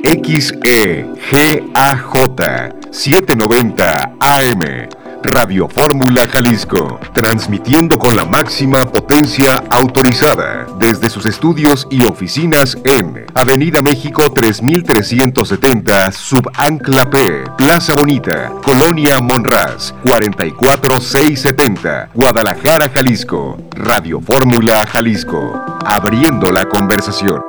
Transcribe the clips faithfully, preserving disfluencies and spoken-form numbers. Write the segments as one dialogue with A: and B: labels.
A: X E G A J setecientos noventa A M. Radio Fórmula Jalisco, transmitiendo con la máxima potencia autorizada desde sus estudios y oficinas en Avenida México tres mil trescientos setenta, Subancla P, Plaza Bonita, Colonia Monraz, cuarenta y cuatro mil seiscientos setenta, Guadalajara, Jalisco. Radio Fórmula Jalisco, abriendo la conversación.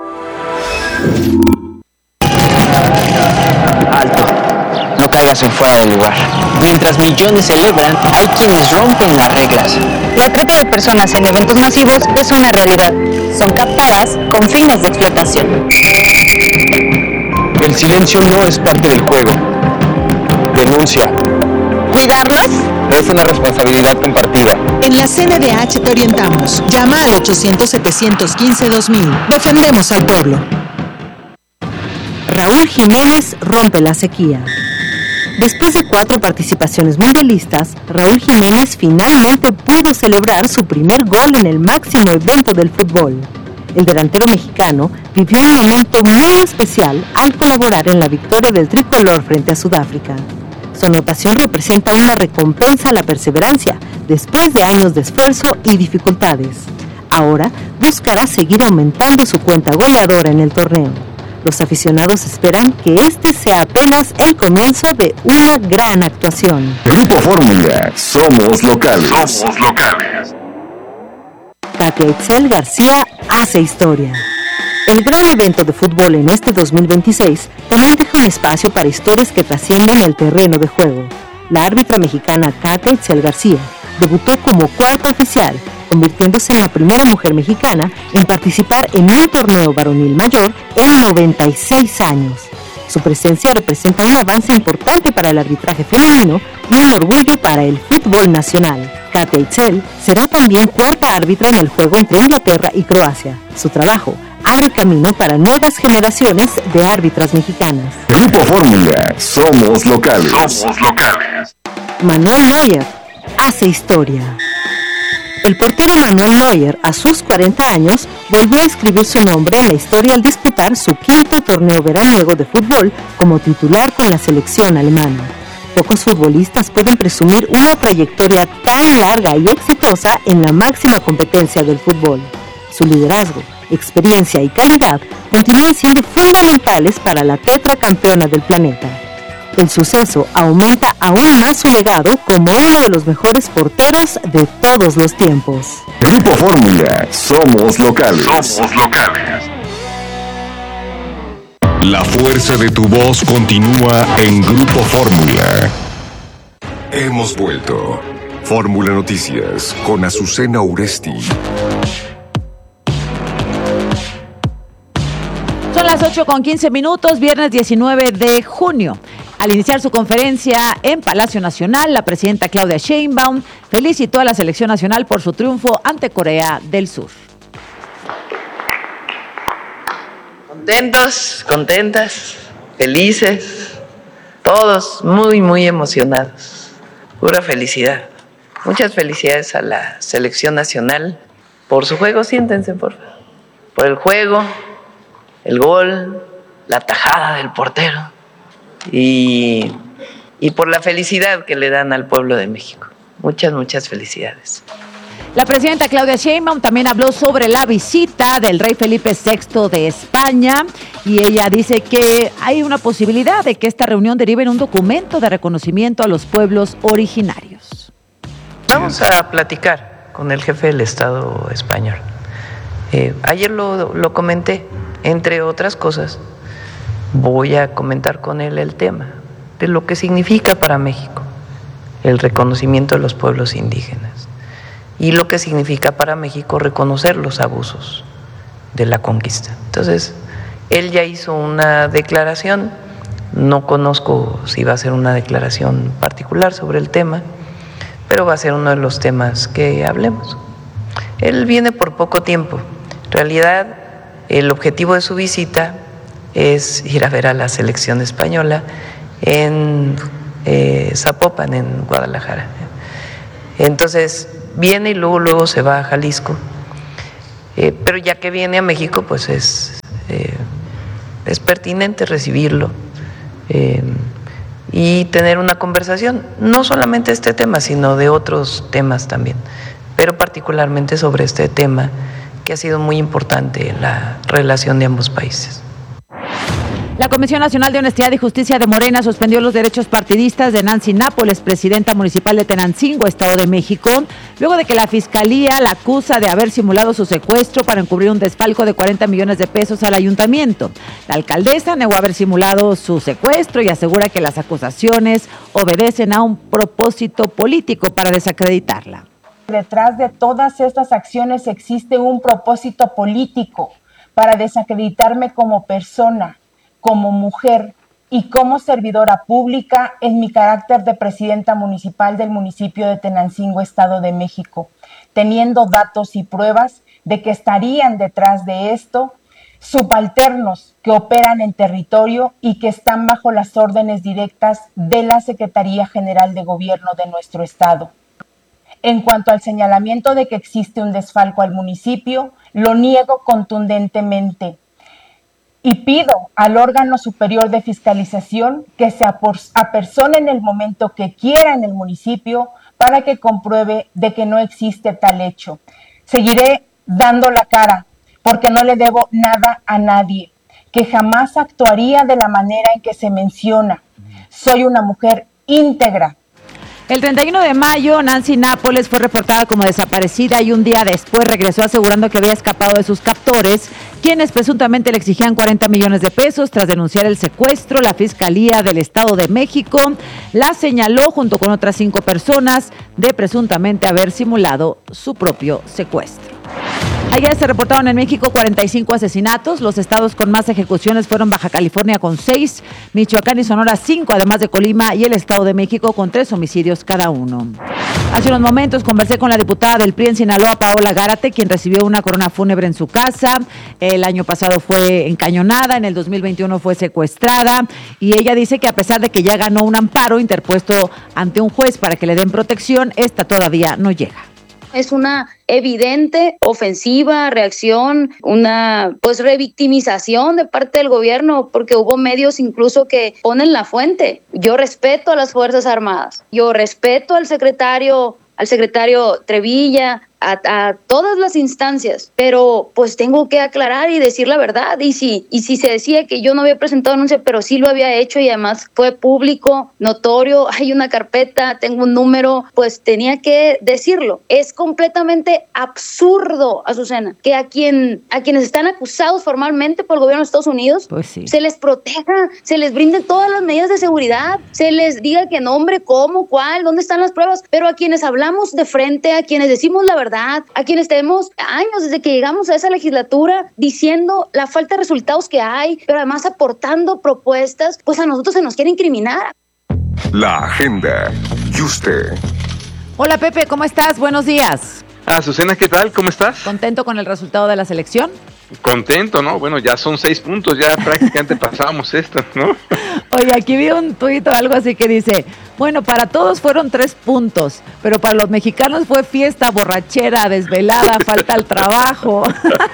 B: Alto. No caigas en fuera de lugar. Mientras millones celebran, hay quienes rompen las reglas.
C: La trata de personas en eventos masivos es una realidad. Son captadas con fines de explotación.
D: El silencio no es parte del juego. Denuncia.
C: ¿Cuidarlos?
D: Es una responsabilidad compartida.
E: En la C N D H te orientamos. Llama al ochocientos, setecientos quince, dos mil. Defendemos al pueblo.
F: Raúl Jiménez rompe la sequía. Después de cuatro participaciones mundialistas, Raúl Jiménez finalmente pudo celebrar su primer gol en el máximo evento del fútbol. El delantero mexicano vivió un momento muy especial al colaborar en la victoria del tricolor frente a Sudáfrica. Su anotación representa una recompensa a la perseverancia después de años de esfuerzo y dificultades. Ahora buscará seguir aumentando su cuenta goleadora en el torneo. Los aficionados esperan que este sea apenas el comienzo de una gran actuación.
A: Grupo Fórmula, somos locales.
G: Somos locales.
F: Katia Itzel García hace historia. El gran evento de fútbol en este dos mil veintiséis también deja un espacio para historias que trascienden el terreno de juego. La árbitra mexicana Katia Itzel García debutó como cuarta oficial, convirtiéndose en la primera mujer mexicana en participar en un torneo varonil mayor en noventa y seis años. Su presencia representa un avance importante para el arbitraje femenino y un orgullo para el fútbol nacional. Katia Itzel será también cuarta árbitra en el juego entre Inglaterra y Croacia. Su trabajo abre camino para nuevas generaciones de árbitras mexicanas.
A: Grupo Fórmula, somos locales.
G: Somos locales.
F: Manuel Neuer hace historia. El portero Manuel Neuer, a sus cuarenta años, volvió a escribir su nombre en la historia al disputar su quinto torneo veraniego de fútbol como titular con la selección alemana. Pocos futbolistas pueden presumir una trayectoria tan larga y exitosa en la máxima competencia del fútbol. Su liderazgo, experiencia y calidad continúan siendo fundamentales para la tetracampeona del planeta. El suceso aumenta aún más su legado como uno de los mejores porteros de todos los tiempos.
A: Grupo Fórmula, somos locales.
G: Somos locales.
A: La fuerza de tu voz continúa en Grupo Fórmula. Hemos vuelto. Fórmula Noticias con Azucena Uresti.
H: Son las ocho con quince minutos, viernes diecinueve de junio. Al iniciar su conferencia en Palacio Nacional, la presidenta Claudia Sheinbaum felicitó a la selección nacional por su triunfo ante Corea del Sur.
I: Contentos, contentas, felices, todos muy, muy emocionados. Pura felicidad. Muchas felicidades a la selección nacional por su juego. Siéntense, por favor. Por el juego, el gol, la tajada del portero y, y por la felicidad que le dan al pueblo de México. Muchas, muchas felicidades.
H: La presidenta Claudia Sheinbaum también habló sobre la visita del rey Felipe sexto de España y ella dice que hay una posibilidad de que esta reunión derive en un documento de reconocimiento a los pueblos originarios.
I: Vamos a platicar con el jefe del Estado español. Eh, ayer lo, lo comenté, entre otras cosas, voy a comentar con él el tema de lo que significa para México el reconocimiento de los pueblos indígenas y lo que significa para México reconocer los abusos de la conquista. Entonces, él ya hizo una declaración, no conozco si va a ser una declaración particular sobre el tema, pero va a ser uno de los temas que hablemos. Él viene por poco tiempo. En realidad, el objetivo de su visita es ir a ver a la selección española en eh, Zapopan, en Guadalajara. Entonces, viene y luego, luego se va a Jalisco. Eh, pero ya que viene a México, pues es, eh, es pertinente recibirlo eh, y tener una conversación, no solamente este tema, sino de otros temas también, pero particularmente sobre este tema que ha sido muy importante en la relación de ambos países.
H: La Comisión Nacional de Honestidad y Justicia de Morena suspendió los derechos partidistas de Nancy Nápoles, presidenta municipal de Tenancingo, Estado de México, luego de que la Fiscalía la acusa de haber simulado su secuestro para encubrir un desfalco de cuarenta millones de pesos al ayuntamiento. La alcaldesa negó haber simulado su secuestro y asegura que las acusaciones obedecen a un propósito político para desacreditarla.
J: Detrás de todas estas acciones existe un propósito político para desacreditarme como persona, como mujer y como servidora pública en mi carácter de presidenta municipal del municipio de Tenancingo, Estado de México, teniendo datos y pruebas de que estarían detrás de esto subalternos que operan en territorio y que están bajo las órdenes directas de la Secretaría General de Gobierno de nuestro estado. En cuanto al señalamiento de que existe un desfalco al municipio, lo niego contundentemente. Y pido al órgano superior de fiscalización que se apersone en el momento que quiera en el municipio para que compruebe de que no existe tal hecho. Seguiré dando la cara porque no le debo nada a nadie, que jamás actuaría de la manera en que se menciona. Soy una mujer íntegra.
H: El treinta y uno de mayo, Nancy Nápoles fue reportada como desaparecida y un día después regresó asegurando que había escapado de sus captores, quienes presuntamente le exigían cuarenta millones de pesos tras denunciar el secuestro. La Fiscalía del Estado de México la señaló junto con otras cinco personas de presuntamente haber simulado su propio secuestro. Ayer se reportaron en México cuarenta y cinco asesinatos. Los estados con más ejecuciones fueron Baja California con seis, Michoacán y Sonora cinco, además de Colima y el Estado de México con tres homicidios cada uno. Hace unos momentos conversé con la diputada del P R I en Sinaloa, Paola Gárate, quien recibió una corona fúnebre en su casa. El año pasado fue encañonada, en el dos mil veintiuno fue secuestrada y ella dice que a pesar de que ya ganó un amparo interpuesto ante un juez para que le den protección, esta todavía no llega.
K: Es una evidente ofensiva, reacción, una pues revictimización de parte del gobierno, porque hubo medios incluso que ponen la fuente. Yo respeto a las Fuerzas Armadas, yo respeto al secretario, al secretario Trevilla, A, a todas las instancias, pero pues tengo que aclarar y decir la verdad. Y si, y si se decía que yo no había presentado denuncia, pero sí lo había hecho y además fue público, notorio, hay una carpeta, tengo un número, pues tenía que decirlo. Es completamente absurdo, Azucena, que a quien a quienes están acusados formalmente por el gobierno de Estados Unidos,
H: pues sí,
K: se les proteja, se les brinden todas las medidas de seguridad, se les diga qué nombre, cómo, cuál, dónde están las pruebas, pero a quienes hablamos de frente, a quienes decimos la verdad, a quienes tenemos años desde que llegamos a esa legislatura diciendo la falta de resultados que hay, pero además aportando propuestas, pues a nosotros se nos quiere incriminar.
A: La agenda y usted.
H: Hola Pepe, ¿cómo estás? Buenos días.
L: Azucena, ¿qué tal? ¿Cómo estás?
H: ¿Contento con el resultado de la selección?
L: Contento, ¿no? Bueno, ya son seis puntos, ya prácticamente pasamos esto, ¿no?
H: Oye, aquí vi un tuit o algo así que dice, bueno, para todos fueron tres puntos, pero para los mexicanos fue fiesta, borrachera, desvelada, falta al trabajo.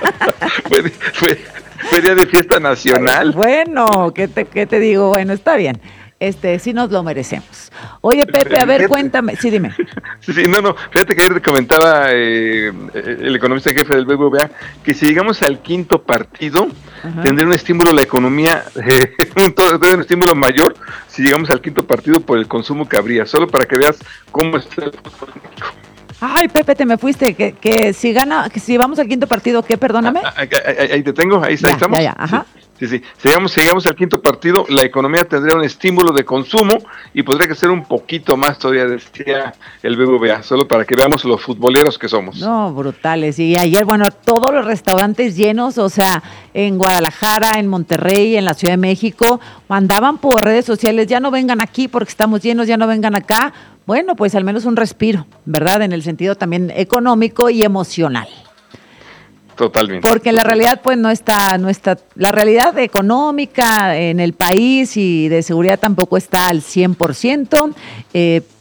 L: fue, fue, fue día de fiesta nacional.
H: Bueno, ¿qué te, qué te digo? Bueno, está bien. Este, sí nos lo merecemos. Oye, Pepe, a ver, cuéntame. Sí, dime.
L: Sí, sí, no, no. Fíjate que ayer comentaba eh, el economista jefe del B B V A que si llegamos al quinto partido, ajá, tendría un estímulo a la economía, eh, un, todo, todo un estímulo mayor si llegamos al quinto partido por el consumo que habría. Solo para que veas cómo está el fútbol en México.
H: Ay, Pepe, te me fuiste. Que, que si gana, que si vamos al quinto partido, ¿qué? Perdóname.
L: Ah, ahí, ahí, ahí te tengo, ahí,
H: ya,
L: ahí estamos.
H: Ya, ya, ajá.
L: Sí. Sí, sí. Si llegamos, si llegamos al quinto partido, la economía tendría un estímulo de consumo y podría crecer un poquito más todavía, decía el B B V A, solo para que veamos los futboleros que somos.
H: No, brutales. Y ayer, bueno, todos los restaurantes llenos, o sea, en Guadalajara, en Monterrey, en la Ciudad de México, mandaban por redes sociales, ya no vengan aquí porque estamos llenos, ya no vengan acá. Bueno, pues al menos un respiro, ¿verdad? En el sentido también económico y emocional.
L: Totalmente.
H: Porque la realidad pues no está, no está, la realidad económica en el país y de seguridad tampoco está al cien por ciento. Eh,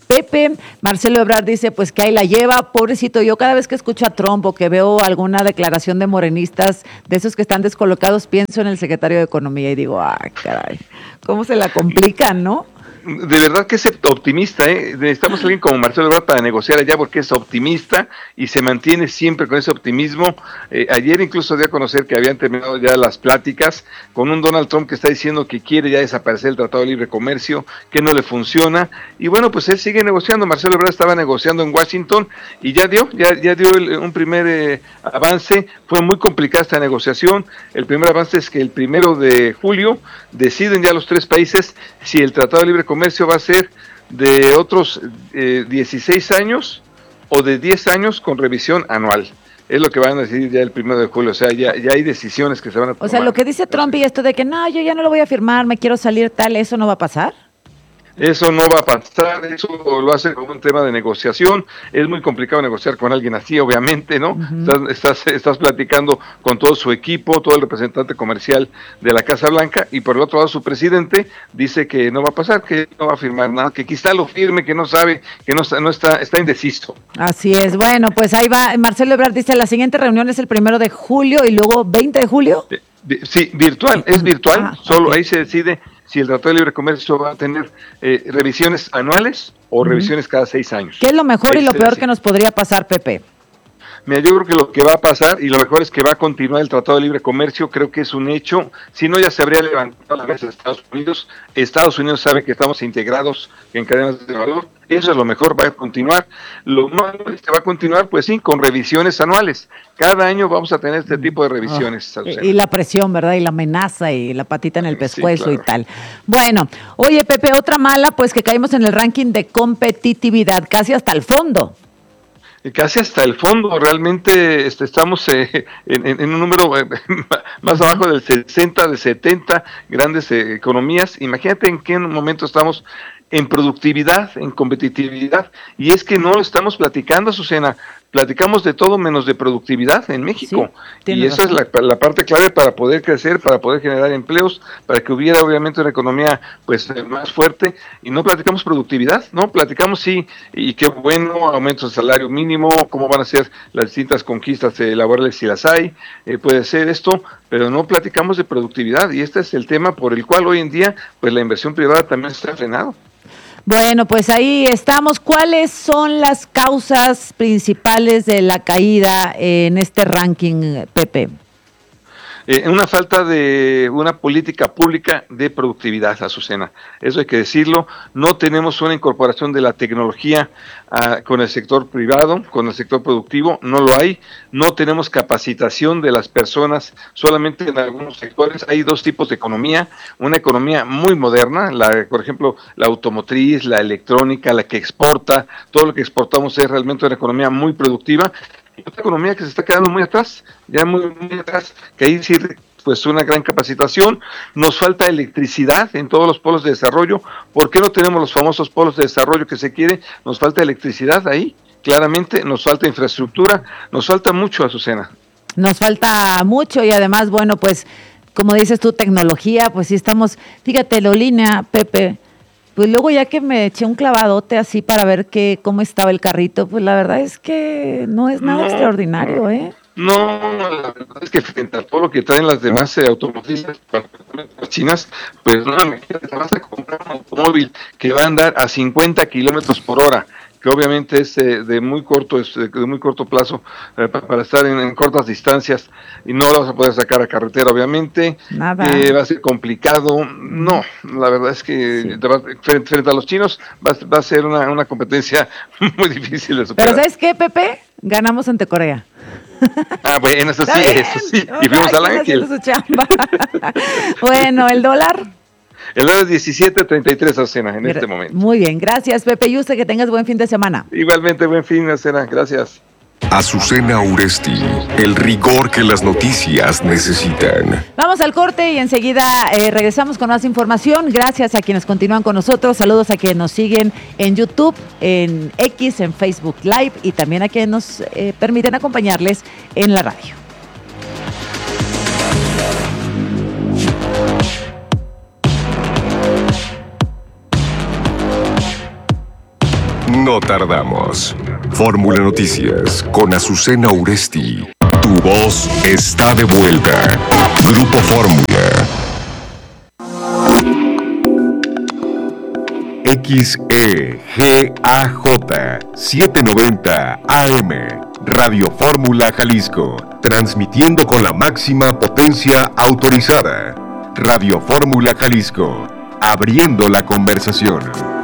H: Pepe. Marcelo Ebrard dice pues que ahí la lleva, pobrecito, yo cada vez que escucho a Trump o que veo alguna declaración de morenistas, de esos que están descolocados, pienso en el secretario de Economía y digo, ay, caray, cómo se la complican, ¿no?
L: De verdad que es optimista, ¿eh? Necesitamos a alguien como Marcelo Ebrard para negociar allá porque es optimista y se mantiene siempre con ese optimismo. Eh, ayer incluso dio a conocer que habían terminado ya las pláticas con un Donald Trump que está diciendo que quiere ya desaparecer el Tratado de Libre Comercio, que no le funciona, y bueno, pues él sigue negociando. Marcelo Ebrard estaba negociando en Washington y ya dio, ya, ya dio el, un primer eh, avance. Fue muy complicada esta negociación. El primer avance es que el primero de julio deciden ya los tres países si el Tratado de Libre Comercio comercio va a ser de otros eh, dieciséis años o de diez años con revisión anual. Es lo que van a decidir ya el primero de julio, o sea, ya, ya hay decisiones que se van a tomar.
H: O sea, lo que dice Trump y esto de que no, yo ya no lo voy a firmar, me quiero salir tal, ¿eso no va a pasar?
L: Eso no va a pasar, eso lo hace como un tema de negociación. Es muy complicado negociar con alguien así, obviamente, ¿no? Uh-huh. Estás, estás, estás platicando con todo su equipo, todo el representante comercial de la Casa Blanca, y por el otro lado su presidente dice que no va a pasar, que no va a firmar nada, que quizá lo firme, que no sabe, que no está, no está, está indeciso.
H: Así es, bueno, pues ahí va. Marcelo Ebrard dice, la siguiente reunión es el primero de julio y luego veinte de julio.
L: Sí, virtual, es virtual, ah, solo okay. Ahí se decide si el Tratado de Libre Comercio va a tener eh, revisiones anuales o uh-huh. revisiones cada seis años.
H: ¿Qué es lo mejor ahí y lo peor decide. que nos podría pasar, Pepe?
L: Mira, yo creo que lo que va a pasar, y lo mejor es que va a continuar el Tratado de Libre Comercio, creo que es un hecho. Si no, ya se habría levantado la mesa de Estados Unidos. Estados Unidos sabe que estamos integrados en cadenas de valor. Eso es lo mejor, va a continuar. Lo malo es que va a continuar, pues sí, con revisiones anuales. Cada año vamos a tener este tipo de revisiones.
H: Oh, y, y la presión, ¿verdad? Y la amenaza y la patita en el pescuezo, sí, claro. Y tal. Bueno, oye, Pepe, otra mala, pues que caímos en el ranking de competitividad, casi hasta el fondo.
L: Casi hasta el fondo, realmente este, estamos eh, en, en un número eh, más abajo del sesenta, de setenta grandes eh, economías. Imagínate en qué momento estamos en productividad, en competitividad, y es que no lo estamos platicando, Azucena, platicamos de todo menos de productividad en México, sí, y esa razón. es la, la parte clave para poder crecer, para poder generar empleos, para que hubiera obviamente una economía pues más fuerte, y no platicamos productividad, no, platicamos sí, y qué bueno, aumento del salario mínimo, cómo van a ser las distintas conquistas eh, laborales si las hay, eh, puede ser esto, pero no platicamos de productividad, y este es el tema por el cual hoy en día pues la inversión privada también está frenado.
H: Bueno, pues ahí estamos. ¿Cuáles son las causas principales de la caída en este ranking, Pepe?
L: Eh, una falta de una política pública de productividad, Azucena. Eso hay que decirlo. No tenemos una incorporación de la tecnología uh, con el sector privado, con el sector productivo. No lo hay. No tenemos capacitación de las personas solamente en algunos sectores. Hay dos tipos de economía. Una economía muy moderna, la, por ejemplo, la automotriz, la electrónica, la que exporta. Todo lo que exportamos es realmente una economía muy productiva. Y otra economía que se está quedando muy atrás, ya muy, muy atrás, que ahí sí, pues una gran capacitación. Nos falta electricidad en todos los polos de desarrollo. ¿Por qué no tenemos los famosos polos de desarrollo que se quiere? Nos falta electricidad ahí, claramente, nos falta infraestructura, nos falta mucho, Azucena.
H: Nos falta mucho y además, bueno, pues, como dices tú, tecnología, pues sí estamos, fíjate, Lolina, Pepe, pues luego ya que me eché un clavadote así para ver que cómo estaba el carrito, pues la verdad es que no es nada no, extraordinario, ¿eh?
L: No, la verdad es que frente a todo lo que traen las demás eh, automotrices chinas, pues no, te vas a comprar un automóvil que va a andar a cincuenta kilómetros por hora, que obviamente es eh, de muy corto es de muy corto plazo eh, para, para estar en, en cortas distancias, y no lo vas a poder sacar a carretera, obviamente. Nada. Eh, va a ser complicado. No, la verdad es que sí. te va, frente, frente a los chinos va, va a ser una, una competencia muy difícil de superar.
H: Pero ¿sabes qué, Pepe? Ganamos ante Corea.
L: Ah, bueno, eso sí, eso sí. Y fuimos al Ángel.
H: Bueno, ¿el dólar?
L: El dólar es diecisiete treinta y tres, Azucena, en Mira, este momento.
H: Muy bien, gracias, Pepe. Y usted, que tengas buen fin de semana.
L: Igualmente, buen fin de semana, gracias.
A: Azucena Uresti, el rigor que las noticias necesitan.
H: Vamos al corte y enseguida eh, regresamos con más información. Gracias a quienes continúan con nosotros. Saludos a quienes nos siguen en YouTube, en X, en Facebook Live, y también a quienes nos eh, permiten acompañarles en la radio.
A: No tardamos. Fórmula Noticias con Azucena Uresti. Tu voz está de vuelta. Grupo Fórmula. X E G A J setecientos noventa A M, Radio Fórmula Jalisco, transmitiendo con la máxima potencia autorizada. Radio Fórmula Jalisco, abriendo la conversación.